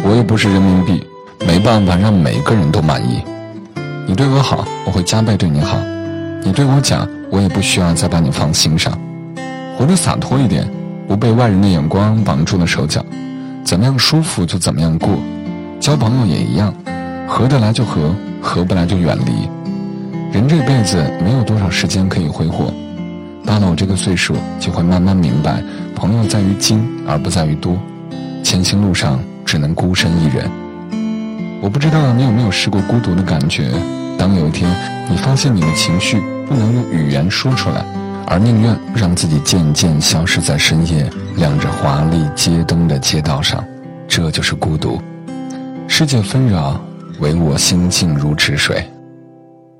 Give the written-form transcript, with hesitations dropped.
我又不是人民币，没办法让每个人都满意。你对我好，我会加倍对你好；你对我假，我也不需要再把你放心上。活得洒脱一点，不被外人的眼光绑住了手脚，怎么样舒服就怎么样过。交朋友也一样，合得来就合，合不来就远离。人这辈子没有多少时间可以挥霍，到了我这个岁数，就会慢慢明白，朋友在于精而不在于多，前行路上只能孤身一人。我不知道你有没有试过孤独的感觉，当有一天你发现你的情绪不能用语言说出来，而宁愿让自己渐渐消失在深夜亮着华丽街灯的街道上，这就是孤独。世界纷扰，唯我心静如止水。